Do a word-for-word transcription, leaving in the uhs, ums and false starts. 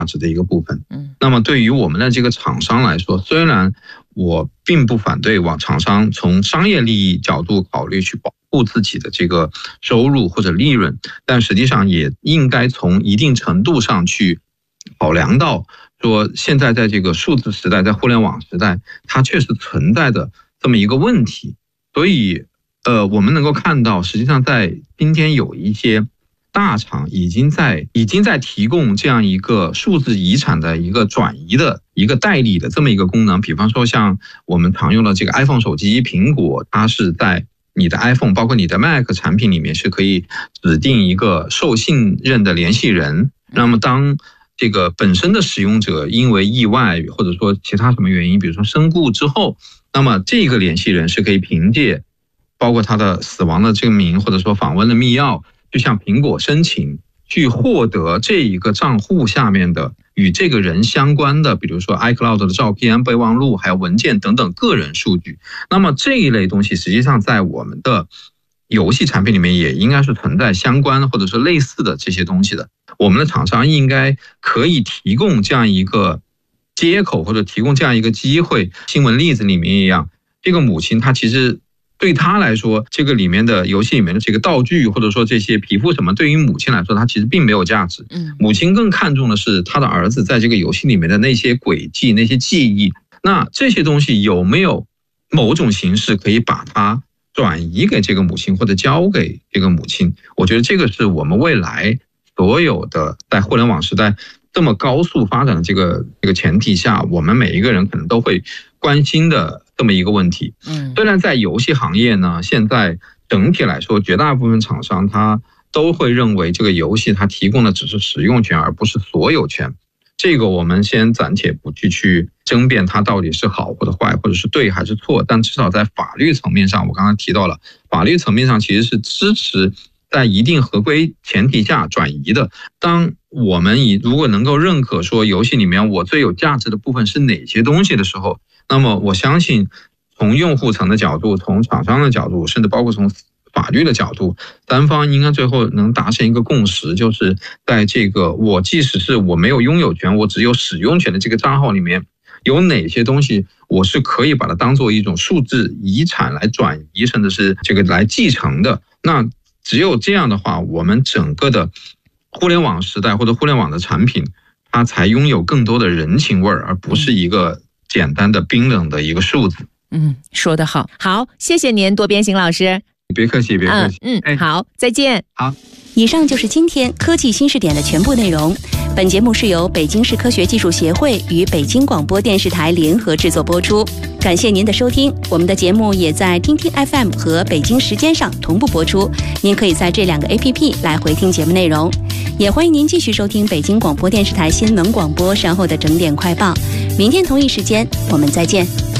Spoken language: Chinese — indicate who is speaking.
Speaker 1: 值的一个部分。嗯，那么对于我们的这个厂商来说，虽然我并不反对往厂商从商业利益角度考虑去保护自己的这个收入或者利润，但实际上也应该从一定程度上去考量到说，现在在这个数字时代，在互联网时代，它确实存在的这么一个问题。所以呃，我们能够看到，实际上在今天有一些大厂已经在已经在提供这样一个数字遗产的一个转移的一个代理的这么一个功能。比方说像我们常用的这个 iPhone 手机，苹果它是在你的 iPhone 包括你的 Mac 产品里面是可以指定一个受信任的联系人，那么当这个本身的使用者因为意外或者说其他什么原因，比如说身故之后，那么这个联系人是可以凭借包括他的死亡的证明或者说访问的密钥，就向苹果申请去获得这一个账户下面的与这个人相关的，比如说 iCloud 的照片、备忘录还有文件等等个人数据。那么这一类东西实际上在我们的游戏产品里面也应该是存在相关或者是类似的这些东西的。我们的厂商应该可以提供这样一个接口或者提供这样一个机会。新闻例子里面一样，这个母亲她其实对他来说，这个里面的游戏里面的这个道具或者说这些皮肤什么，对于母亲来说它其实并没有价值。嗯，母亲更看重的是他的儿子在这个游戏里面的那些轨迹、那些记忆。那这些东西有没有某种形式可以把它转移给这个母亲或者交给这个母亲？我觉得这个是我们未来所有的在互联网时代这么高速发展的这个这个前提下，我们每一个人可能都会关心的这么一个问题。嗯，虽然在游戏行业呢，现在整体来说，绝大部分厂商他都会认为这个游戏它提供的只是使用权，而不是所有权。这个我们先暂且不去去争辩它到底是好或者坏，或者是对还是错，但至少在法律层面上，我刚刚提到了，法律层面上其实是支持在一定合规前提下转移的。当我们以如果能够认可说游戏里面我最有价值的部分是哪些东西的时候，那么我相信从用户层的角度，从厂商的角度，甚至包括从法律的角度，三方应该最后能达成一个共识，就是在这个我即使是我没有拥有权，我只有使用权的这个账号里面，有哪些东西我是可以把它当做一种数字遗产来转移，甚至是这个来继承的。那只有这样的话，我们整个的互联网时代或者互联网的产品，它才拥有更多的人情味儿，而不是一个简单的冰冷的一个数字。
Speaker 2: 嗯，说得好。好，谢谢您，多边形老师。
Speaker 1: 别客气，别客气。
Speaker 2: 嗯嗯，好，再见。
Speaker 1: 好，
Speaker 3: 以上就是今天科技新视点的全部内容。本节目是由北京市科学技术协会与北京广播电视台联合制作播出。感谢您的收听，我们的节目也在听听 F M 和北京时间上同步播出，您可以在这两个 A P P 来回听节目内容。也欢迎您继续收听北京广播电视台新闻广播稍后的整点快报。明天同一时间我们再见。